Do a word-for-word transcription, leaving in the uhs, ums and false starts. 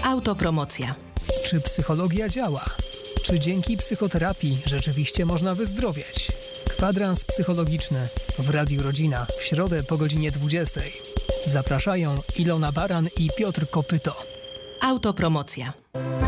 Autopromocja. Czy psychologia działa? Czy dzięki psychoterapii rzeczywiście można wyzdrowieć? Kwadrans psychologiczny w Radiu Rodzina w środę po godzinie dwudziestej. Zapraszają Ilona Baran i Piotr Kopyto. Autopromocja.